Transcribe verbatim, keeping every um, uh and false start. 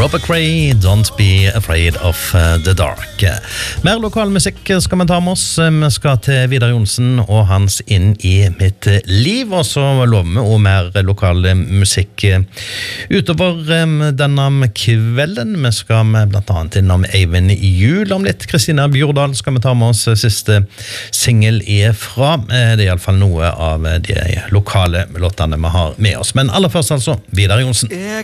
Robert Cray, Don't Be Afraid of the Dark. Mer lokal musikk skal vi ta med oss. Vi skal til Vidar Johnsen og hans Inn i mitt liv, og så lover vi også mer lokal musikk utover denne kvelden. Vi skal blant annet innom Eivind Jul om litt. Kristina Bjordal skal vi ta med oss siste single ifra. Det er i alle fall noe av de lokale låtene vi har med oss. Men aller først altså, Vidar Johnsen. Jeg